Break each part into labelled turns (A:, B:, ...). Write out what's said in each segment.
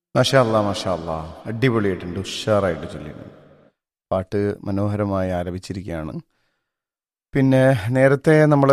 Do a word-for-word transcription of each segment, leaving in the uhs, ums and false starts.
A: മാഷാ അല്ലാ മാഷാ അല്ലാ, അടിപൊളിയായിട്ടുണ്ട്, ഉഷാറായിട്ട് ചൊല്ലിയിട്ടുണ്ട്. പാട്ട് മനോഹരമായി ആലപിച്ചിരിക്കുകയാണ്. പിന്നെ നേരത്തെ നമ്മൾ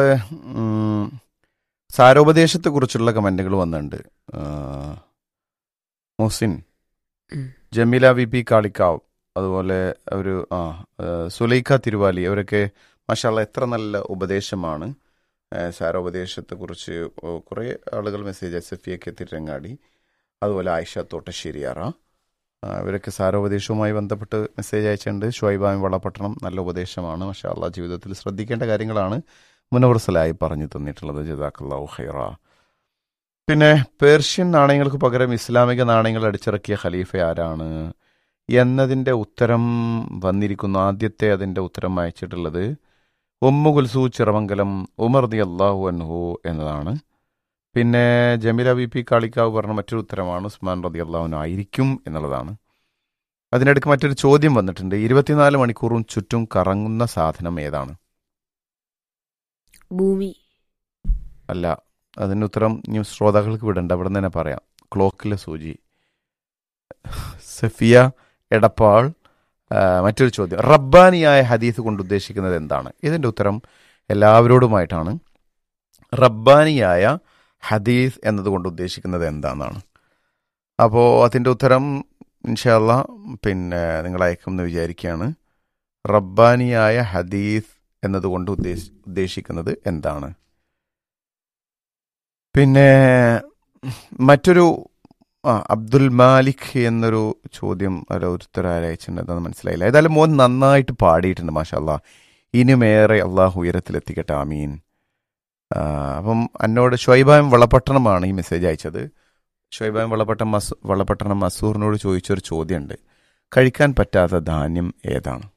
A: സാരോപദേശത്തെക്കുറിച്ചുള്ള കമൻറ്റുകൾ വന്നിട്ടുണ്ട്. ആ, മുഹസിൻ,
B: ഉം.
A: ജമീല വി പി കാളിക്കാവ്, അതുപോലെ ഒരു ആ ആ, സുലൈഖ തിരുവാലി, അവരൊക്കെ മാഷാ അല്ലാ എത്ര നല്ല ഉപദേശമാണ്. ആ, സാരോപദേശത്തെക്കുറിച്ച് കുറേ ആളുകൾ മെസ്സേജ്, സഫിയൊക്കെ തിരങ്ങാടി, അതുപോലെ ആയിഷ തോട്ടശ്ശേരിയാറ, ആ, ഇവരൊക്കെ സാരോപദേശവുമായി ബന്ധപ്പെട്ട് മെസ്സേജ് അയച്ചിട്ടുണ്ട്. ഷുഹൈബാമി വളപട്ടണം, നല്ല ഉപദേശമാണ്, മാഷാ അല്ലാ ജീവിതത്തിൽ ശ്രദ്ധിക്കേണ്ട കാര്യങ്ങളാണ് മുനവറസലായി പറഞ്ഞു തന്നിട്ടുള്ളത്. ജസാക്കല്ലാഹു ഖൈറ. പിന്നെ പേർഷ്യൻ നാണയങ്ങൾക്ക് പകരം ഇസ്ലാമിക നാണയങ്ങൾ അടിച്ചിറക്കിയ ഖലീഫ ആരാണ് എന്നതിൻ്റെ ഉത്തരം വന്നിരിക്കുന്നു. ആദ്യത്തെ അതിൻ്റെ ഉത്തരം അയച്ചിട്ടുള്ളത് ഉമ്മു കുൽസു ചിറമംഗലം ഉമർ റളിയല്ലാഹു അൻഹു എന്നതാണ്. പിന്നെ ജമീല വി പി കാളിക്കാവ് പറഞ്ഞ മറ്റൊരു ഉത്തരമാണ് ഉസ്മാൻ റളിയല്ലാഹു അൻഹു ആയിരിക്കും എന്നുള്ളതാണ്. അതിനിടയ്ക്ക് മറ്റൊരു ചോദ്യം വന്നിട്ടുണ്ട്. ഇരുപത്തിനാല് മണിക്കൂറും ചുറ്റും കറങ്ങുന്ന സാധനം ഏതാണ്?
B: ഭൂമി.
A: അല്ല, അതിന് ഉത്തരം ഇനി ശ്രോതാക്കൾക്ക് വിടണ്ട, അവിടെ നിന്ന് തന്നെ പറയാം. ക്ലോക്കിലെ സൂചി. സഫിയ എടപ്പാൾ, ആ, മറ്റൊരു ചോദ്യം, റബ്ബാനിയായ ഹദീസ് കൊണ്ട് ഉദ്ദേശിക്കുന്നത് എന്താണ്? ഇതിൻ്റെ ഉത്തരം എല്ലാവരോടുമായിട്ടാണ്. റബ്ബാനിയായ ഹദീസ് എന്നതുകൊണ്ട് ഉദ്ദേശിക്കുന്നത് എന്താണെന്നാണ്. അപ്പോൾ അതിൻ്റെ ഉത്തരം ഇൻഷാ അല്ലാ പിന്നെ നിങ്ങൾ അയക്കുമെന്ന് വിചാരിക്കുകയാണ്. റബ്ബാനിയായ ഹദീസ് എന്നതുകൊണ്ട് ഉദ്ദേശ ഉദ്ദേശിക്കുന്നത് എന്താണ്? പിന്നെ മറ്റൊരു ആ അബ്ദുൽ മാലിക് എന്നൊരു ചോദ്യം ഓരോരുത്തർ അയച്ചിട്ടുണ്ടെന്ന് മനസ്സിലായില്ല. ഏതായാലും മോൻ നന്നായിട്ട് പാടിയിട്ടുണ്ട് മാഷാ അല്ലാ. ഇനിമേറെ അള്ളാഹു ഉയരത്തിലെത്തിക്കട്ടെ, ആമീൻ. ആ, അപ്പം എന്നോട് ഷുഹൈബാം വളപട്ടണമാണ് ഈ മെസ്സേജ് അയച്ചത്. ഷുഹൈബാം വളപട്ടണം മസ് വളപട്ടണം മസൂറിനോട് ചോദിച്ചൊരു ചോദ്യമുണ്ട്. കഴിക്കാൻ പറ്റാത്ത ധാന്യം ഏതാണ്?